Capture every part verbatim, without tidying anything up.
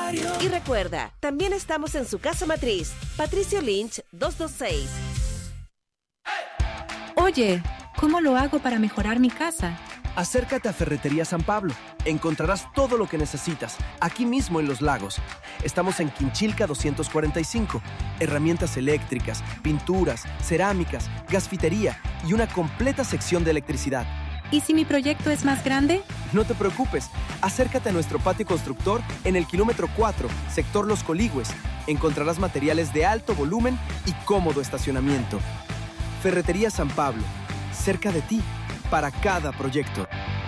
Y recuerda, también estamos en su casa matriz, Patricio Lynch doscientos veintiséis. Oye, ¿cómo lo hago para mejorar mi casa? Acércate a Ferretería San Pablo. Encontrarás todo lo que necesitas, aquí mismo en Los Lagos. Estamos en Quinchilca doscientos cuarenta y cinco. Herramientas eléctricas, pinturas, cerámicas, gasfitería y una completa sección de electricidad. ¿Y si mi proyecto es más grande? No te preocupes. Acércate a nuestro patio constructor en el kilómetro cuatro, sector Los Coligües. Encontrarás materiales de alto volumen y cómodo estacionamiento. Ferretería San Pablo, cerca de ti, para cada proyecto.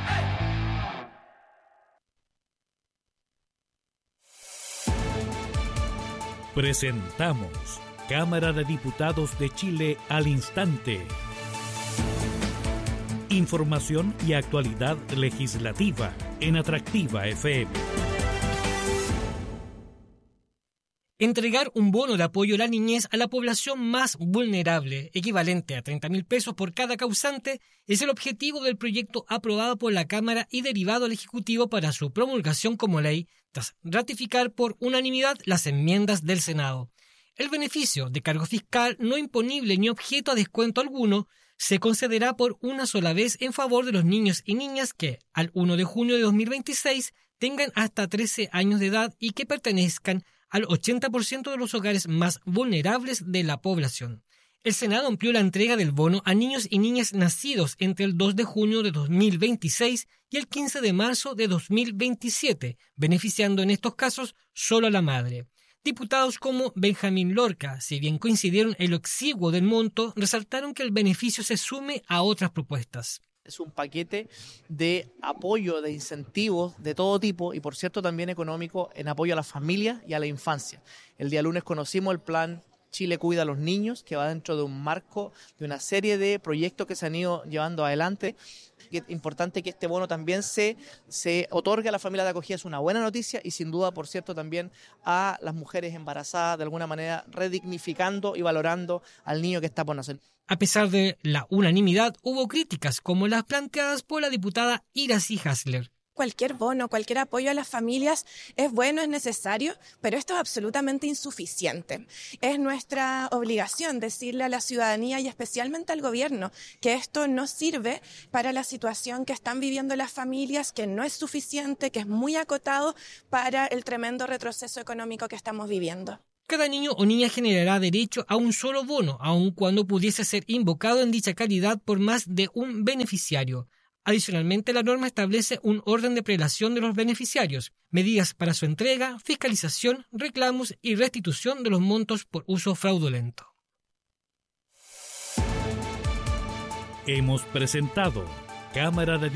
Presentamos Cámara de Diputados de Chile al instante. Información y actualidad legislativa en Atractiva F M. Entregar un bono de apoyo a la niñez a la población más vulnerable, equivalente a treinta mil pesos por cada causante, es el objetivo del proyecto aprobado por la Cámara y derivado al Ejecutivo para su promulgación como ley, tras ratificar por unanimidad las enmiendas del Senado. El beneficio de cargo fiscal no imponible ni objeto a descuento alguno se concederá por una sola vez en favor de los niños y niñas que, al primero de junio de dos mil veintiséis, tengan hasta trece años de edad y que pertenezcan al ochenta por ciento de los hogares más vulnerables de la población. El Senado amplió la entrega del bono a niños y niñas nacidos entre el dos de junio de dos mil veintiséis y el quince de marzo de dos mil veintisiete, beneficiando en estos casos solo a la madre. Diputados como Benjamín Lorca, si bien coincidieron en lo exiguo del monto, resaltaron que el beneficio se sume a otras propuestas. Es un paquete de apoyo, de incentivos de todo tipo y, por cierto, también económico en apoyo a las familias y a la infancia. El día lunes conocimos el plan Chile Cuida a los Niños, que va dentro de un marco de una serie de proyectos que se han ido llevando adelante. Es importante que este bono también se, se otorgue a la familia de acogida, es una buena noticia, y sin duda, por cierto, también a las mujeres embarazadas, de alguna manera redignificando y valorando al niño que está por nacer. A pesar de la unanimidad, hubo críticas como las planteadas por la diputada Iracy Hasler. Cualquier bono, cualquier apoyo a las familias es bueno, es necesario, pero esto es absolutamente insuficiente. Es nuestra obligación decirle a la ciudadanía y especialmente al gobierno que esto no sirve para la situación que están viviendo las familias, que no es suficiente, que es muy acotado para el tremendo retroceso económico que estamos viviendo. Cada niño o niña generará derecho a un solo bono, aun cuando pudiese ser invocado en dicha calidad por más de un beneficiario. Adicionalmente, la norma establece un orden de prelación de los beneficiarios, medidas para su entrega, fiscalización, reclamos y restitución de los montos por uso fraudulento. Hemos presentado Cámara de